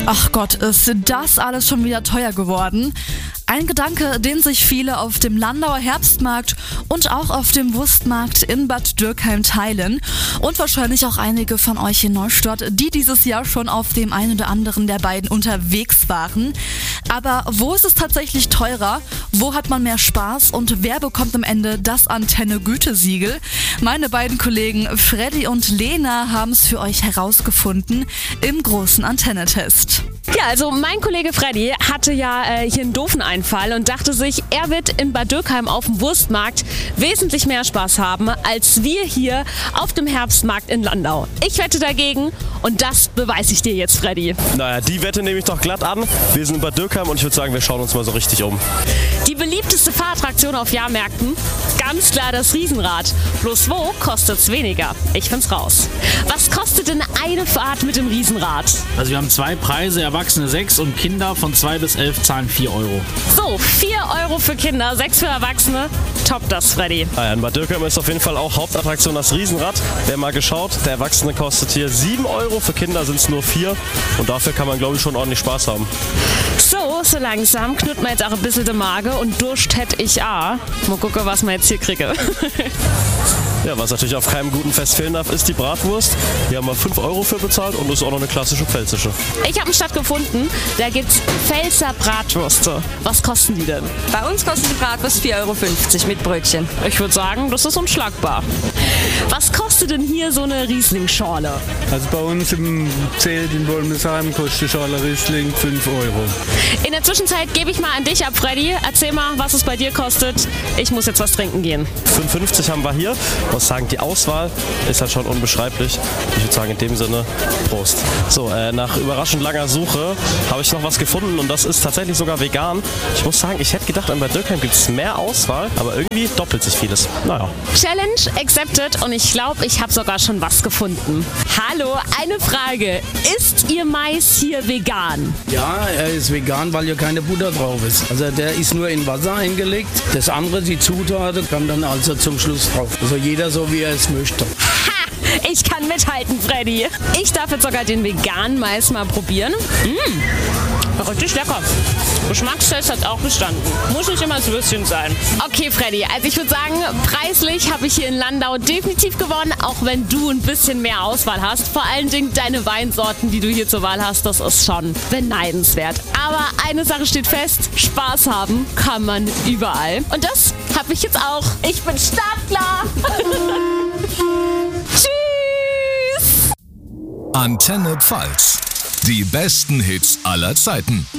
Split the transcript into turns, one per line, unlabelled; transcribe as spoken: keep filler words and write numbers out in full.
Ach Gott, ist das alles schon wieder teuer geworden? Ein Gedanke, den sich viele auf dem Landauer Herbstmarkt und auch auf dem Wurstmarkt in Bad Dürkheim teilen. Und wahrscheinlich auch einige von euch in Neustadt, die dieses Jahr schon auf dem einen oder anderen der beiden unterwegs waren. Aber wo ist es tatsächlich teurer? Wo hat man mehr Spaß? Und wer bekommt am Ende das Antenne-Gütesiegel? Meine beiden Kollegen Freddy und Lena haben es für euch herausgefunden im großen Antenne-Test.
Ja, also mein Kollege Freddy hatte ja äh, hier einen doofen Einfall und dachte sich, er wird in Bad Dürkheim auf dem Wurstmarkt wesentlich mehr Spaß haben, als wir hier auf dem Herbstmarkt in Landau. Ich wette dagegen und das beweise ich dir jetzt, Freddy.
Naja, die Wette nehme ich doch glatt an. Wir sind in Bad Dürkheim und ich würde sagen, wir schauen uns mal so richtig um.
Die beliebteste Fahrattraktion auf Jahrmärkten? Ganz klar das Riesenrad. Bloß wo kostet's weniger? Ich find's raus. Was kostet denn eine Fahrt mit dem Riesenrad?
Also wir haben zwei Preise, Erwachsene sechs und Kinder von zwei bis elf zahlen vier Euro.
So, vier Euro für Kinder, sechs für Erwachsene. Top das, Freddy.
Ah ja, in Bad Dürkheim ist auf jeden Fall auch Hauptattraktion das Riesenrad. Wer mal geschaut, der Erwachsene kostet hier sieben Euro, für Kinder sind es nur vier. Und dafür kann man, glaube ich, schon ordentlich Spaß haben.
So, so langsam knurrt mir jetzt auch ein bisschen die Magen und Durst hätte ich auch. Mal gucken, was wir jetzt hier kriegen.
Ja, was natürlich auf keinem guten Fest fehlen darf, ist die Bratwurst. Hier haben wir fünf Euro für bezahlt und ist auch noch eine klassische pfälzische.
Ich habe eine Stadt gefunden, da gibt's Pfälzer Bratwürste. Was kosten die denn?
Bei uns kostet die Bratwurst vier Euro fünfzig mit Brötchen.
Ich würde sagen, das ist unschlagbar. Was kostet denn hier so eine Riesling-Schorle?
Also bei uns im Zelt in Wolmesheim kostet die Schorle Riesling fünf Euro.
In der Zwischenzeit gebe ich mal an dich ab, Freddy. Erzähl mal, was es bei dir kostet. Ich muss jetzt was trinken gehen.
fünf fünfzig haben wir hier. Ich muss sagen, die Auswahl ist halt schon unbeschreiblich. Ich würde sagen, in dem Sinne, Prost. So, äh, nach überraschend langer Suche habe ich noch was gefunden und das ist tatsächlich sogar vegan. Ich muss sagen, ich hätte gedacht, in Bad Dürkheim gibt es mehr Auswahl, aber irgendwie doppelt sich vieles. Naja.
Challenge accepted und ich glaube, ich habe sogar schon was gefunden. Hallo, eine Frage. Ist Ihr Mais hier vegan?
Ja, er ist vegan, weil ja keine Butter drauf ist. Also der ist nur in Wasser eingelegt. Das andere, die Zutaten, kann dann also zum Schluss drauf. Also jeder so, wie er es möchte.
Ha! Ich kann mithalten, Freddy. Ich darf jetzt sogar den veganen Mais mal probieren. Mmh. Richtig lecker. Geschmackstest hat auch bestanden. Muss nicht immer das Würstchen sein. Okay, Freddy, also ich würde sagen, preislich habe ich hier in Landau definitiv gewonnen, auch wenn du ein bisschen mehr Auswahl hast. Vor allen Dingen deine Weinsorten, die du hier zur Wahl hast, das ist schon beneidenswert. Aber eine Sache steht fest, Spaß haben kann man überall. Und das habe ich jetzt auch. Ich bin startklar. Tschüss.
Antenne Pfalz. Die besten Hits aller Zeiten.